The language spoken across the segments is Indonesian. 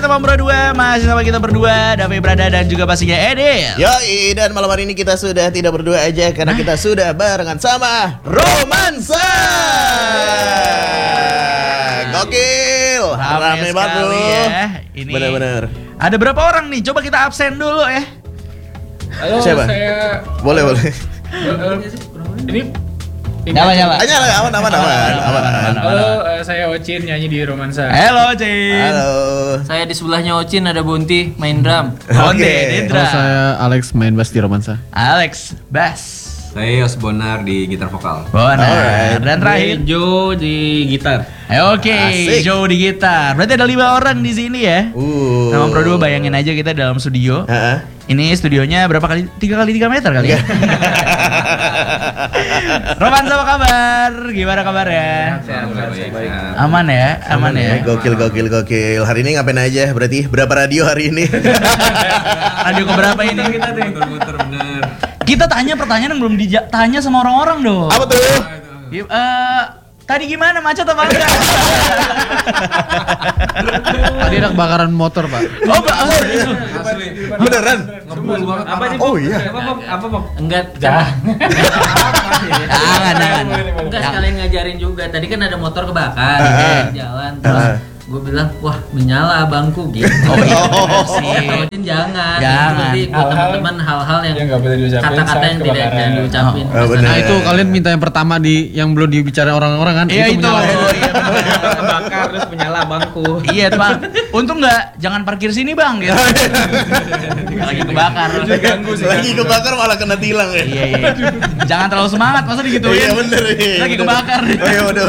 teman berdua, masih sama kita berdua, Davi Brada dan juga pastinya Edil. Yoi, dan malam hari ini kita sudah tidak berdua aja karena kita sudah barengan sama Romansa. Gokil, rame banget bro. Ya. Ini Bener-bener. ada berapa orang nih? Coba kita absen dulu ya. Halo, Siapa? saya Boleh. ini Nyala. Aman. Halo, saya Ocin nyanyi di Romansa. Halo, Cin. Halo. Saya di sebelahnya Ocin ada Bunti main drum. Onde, Oke. Dendra. Saya Alex main bass di Romansa. Alex, bass. Saya Yos Bonar di gitar vokal. Bonar. Alright. Dan terakhir. Joe di gitar. Oke, Asik. Joe di gitar. Berarti ada 5 orang di sini ya. Sama Pro 2 bayangin aja kita dalam studio. Heeh. Ini studionya berapa kali? 3 kali 3 meter kali ya? Romansa apa kabar? Gimana kabarnya? Aman ya? Aman ya? Gokil. Hari ini ngapain aja? Berarti berapa radio hari ini? Radio keberapa ini kita tuh? Muter-muter bener. Kita tanya pertanyaan yang belum ditanya sama orang-orang dong. Apa tuh? Tadi gimana, macet apa enggak? Tadi ada kebakaran motor, Pak. Oh, Beneran? Ngebul banget. Apa nih? Oh iya. Apa Bob? Enggak. Jangan. Enggak sekalian ngajarin juga. Tadi kan ada motor kebakar di jalan terus gue bilang, wah menyala abangku gitu. Oh iya, bener sih. Kata Ocin jangan. Jangan. Jadi buat teman-teman hal-hal yang Yang nggak boleh diucapin kata-kata saat yang tidak kebakaran. jangan diucapin. Oh, bener. Nah, itu kalian minta yang pertama yang belum dibicarain orang-orang kan? Iya itu. menyala. Oh, iya, bener. Kebakar terus menyala abangku. Iya tuh bang, untung nggak jangan parkir sini bang gitu. Lagi kebakar. Lagi kebakar malah kena tilang ya. Iya. Jangan terlalu semangat, masa digituin. Iya bener. Iya, Lagi bener. kebakar. Oh iya udah.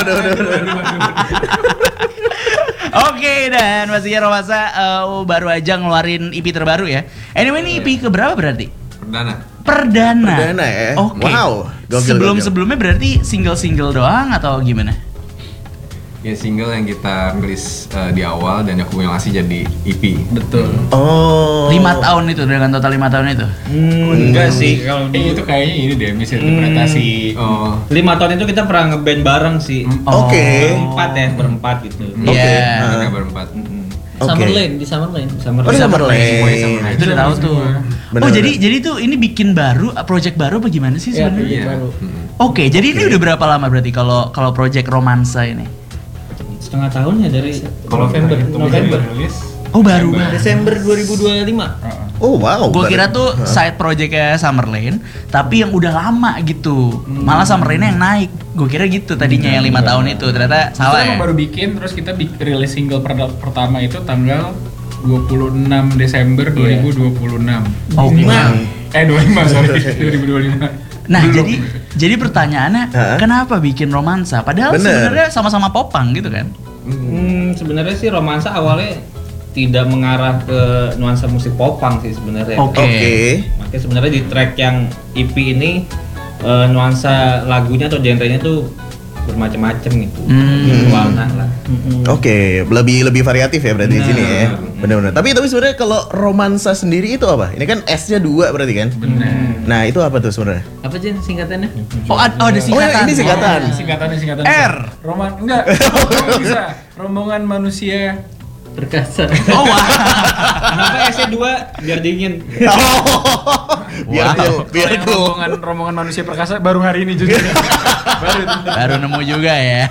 Oke, dan pastinya Romansa baru aja ngeluarin EP terbaru ya. Anyway, ini EP keberapa berarti? Perdana. Perdana ya? Oke. Wow, gokil. Sebelumnya berarti single doang atau gimana? Ya single yang kita rilis di awal dan akumulasi jadi EP. Betul. Oh. 5 tahun itu, dengan total 5 tahun itu. Enggak sih kalau Itu kayaknya ini deh misinterpretasi. Oh, 5 tahun itu kita pernah ngeband bareng sih. Oke. Berempat gitu. Iya. kita berempat. Oke. Summerlane di Summerlane. Oh di Summerlane. Nah, itu udah tahu tuh. Bener, Oh, bener. jadi tuh ini bikin baru, project baru apa gimana sih Iya, sebenarnya? project baru. Oke, jadi ini udah berapa lama berarti kalau project Romansa ini? Setengah tahun ya dari Kalau November. Rilis. Oh, baru banget. Desember 2025. Oh wow. Gue kira tuh side projectnya Summerlane, tapi yang udah lama gitu. Malah Summerlane yang naik. Gue kira gitu tadinya yang 5 tahun itu. Ternyata Kita salah ya. emang baru bikin, terus kita rilis single pertama itu tanggal 26 Desember 2026. Oke. 25 sorry 2025. Nah, jadi pertanyaannya Hah? kenapa bikin Romansa? Padahal Bener. sebenarnya sama-sama popang gitu kan? Sebenarnya sih Romansa awalnya tidak mengarah ke nuansa musik popang sih sebenarnya. Oke. Oke. Makanya sebenarnya di track yang EP ini nuansa lagunya atau genrenya tuh bermacam-macam gitu. Warna lah. Oke, lebih variatif ya berarti di sini ya. Benar-benar. Tapi sebenarnya kalau Romansa sendiri itu apa? Ini kan S-nya 2 berarti kan? Nah, itu apa tuh sebenarnya? Apa sih singkatannya? Oh, ada singkatan. ini singkatan. Singkatan R. Enggak. Bisa. Rombongan manusia. Perkasa. Oh, wah. Kenapa S-nya 2? Biar dingin. Biar cool. Rombongan manusia perkasa baru hari ini juga. Baru nemu juga ya.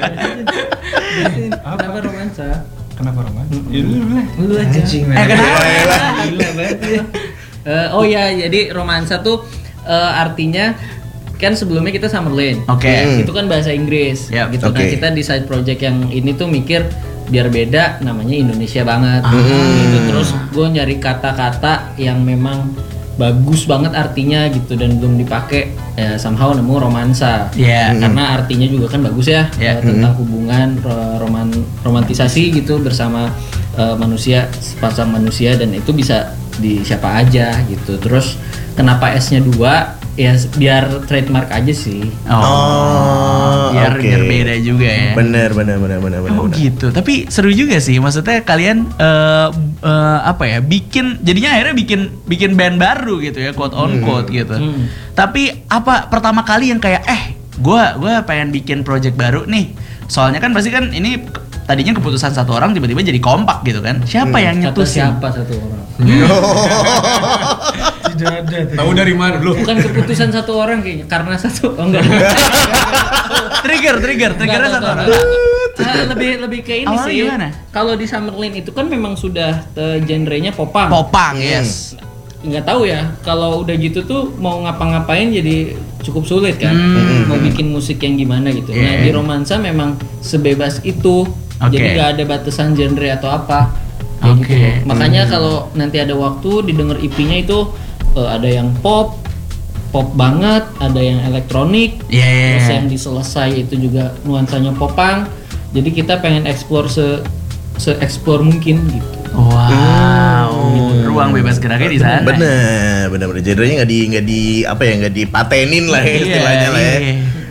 Kenapa Romansa? Kenapa Roman? Ya dulu lah. Lu aja. Kenapa? Gila banget ya. Oh ya, jadi Romansa tuh artinya kan sebelumnya kita Summerlane. Oke. Itu kan bahasa Inggris. Yap. Gitu. Nah, Oke. kita di side project yang ini tuh mikir biar beda namanya Indonesia banget. Gitu. Terus gue nyari kata-kata yang memang bagus banget artinya gitu dan belum dipakai, ya somehow nemu Romansa. Iya. Karena artinya juga kan bagus ya, Iya. tentang hubungan romantisasi gitu bersama manusia, sepasang manusia, dan itu bisa di siapa aja gitu. Terus kenapa S-nya 2? Ya biar trademark aja sih. Biar oke. beda juga ya. Bener. Oh gitu, tapi seru juga sih. Maksudnya kalian apa ya? Jadinya akhirnya bikin band baru gitu ya, quote on quote gitu. Tapi apa pertama kali yang kayak gue pengen bikin project baru nih? Soalnya kan pasti kan ini tadinya keputusan satu orang tiba-tiba jadi kompak gitu kan. Siapa yang Kata nyetusin? siapa satu orang? Tidak ada. Tahu dari mana lu? Bukan keputusan satu orang kayaknya, karena satu enggak. Triggernya satu orang. Lebih ke ini Awalnya sih. gimana? Kalau di Summerlin itu kan memang sudah genrenya popang. Popang, yes. Nggak tahu ya, kalau udah gitu tuh mau ngapa-ngapain jadi cukup sulit kan. Mau bikin musik yang gimana gitu. Nah, di Romansa memang sebebas itu. Oke. Jadi nggak ada batasan genre atau apa. Kayak Oke. gitu. Makanya kalau nanti ada waktu didengar EP-nya itu ada yang pop banget, ada yang elektronik, Iya. terus yang diselesai itu juga nuansanya popang. Jadi kita pengen explore se-explore mungkin gitu. Wow, ruang bebas geraknya di sana. Bener. Genrenya nggak dipatenin lah ya, Iya, istilahnya lah ya. iya.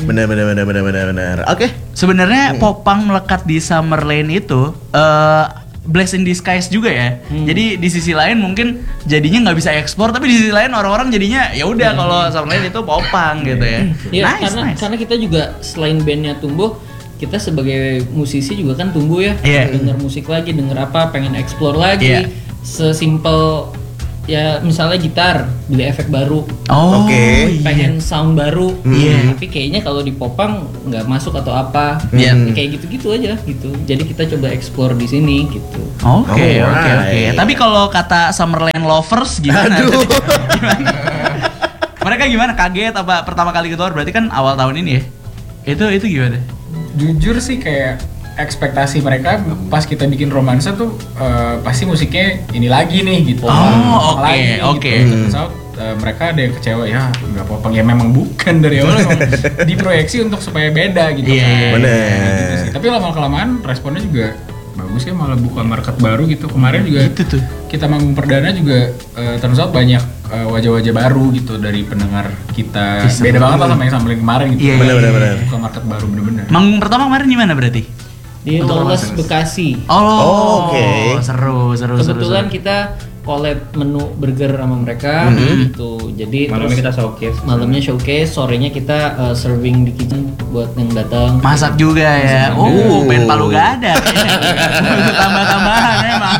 Bener. Oke. Sebenarnya popang melekat di Summerlin itu bless in disguise juga ya. Jadi di sisi lain mungkin jadinya nggak bisa ekspor, tapi di sisi lain orang-orang jadinya ya udah kalau Summerlin itu popang gitu ya. Iya, Nice. karena kita juga selain bandnya tumbuh, kita sebagai musisi juga kan tumbuh ya. Iya. Denger musik lagi, denger apa, pengen explore lagi. Iya. Sesimpel ya misalnya gitar, beli efek baru. Oh, Oke. iya. Pengen sound baru. Iya. Tapi kayaknya kalau di popang nggak masuk atau apa. Iya. Kayak gitu-gitu aja gitu. Jadi kita coba explore di sini gitu. Oke. Alright. Tapi kalau kata Summerlin lovers gimana? Aduh. Gimana? Mereka gimana? Kaget apa pertama kali keluar? Berarti kan awal tahun ini ya? Itu gimana? Jujur sih kayak ekspektasi mereka pas kita bikin Romansa tuh pasti musiknya ini lagi nih gitu. Oh, Popang oke, lagi nih, oke. Gitu. Turns out, mereka ada yang kecewa ya nggak popang ya memang bukan dari awal memang diproyeksi untuk supaya beda gitu Iya, kan. iya, bener. Gitu sih. Tapi lama-kelamaan responnya juga bagus ya, malah buka market baru gitu. Kemarin juga Itu tuh. kita manggung perdana juga turns out banyak wajah-wajah baru gitu dari pendengar kita. Bisa. Beda banget lah sama yang sampai kemarin gitu. Iya, iya, Bener. Buka market baru bener-bener. Manggung pertama kemarin di mana berarti? Di Lawless Bekasi. Oh, oke. Seru. Kebetulan kita collab menu burger sama mereka gitu. Jadi Malamnya kita terus showcase. malamnya showcase, sorenya kita serving di kitchen buat yang datang. Masak juga ya. Band Palu gak ada. Itu tambah-tambahan emang.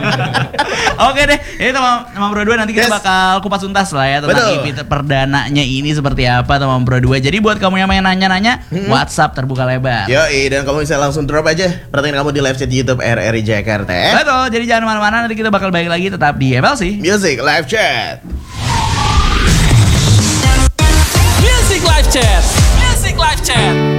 Oke deh, ini teman Bro 2 nanti kita Yes. bakal kupas tuntas lah ya tentang Betul. EP perdananya ini seperti apa teman Bro 2. Jadi buat kamu yang main nanya-nanya, WhatsApp terbuka lebar. Yoi, dan kamu bisa langsung drop aja pertanyaan kamu di live chat YouTube RRI Jakarta. Betul, jadi jangan kemana-mana, nanti kita bakal balik lagi tetap di MLC. Music live chat. Music Live Chat.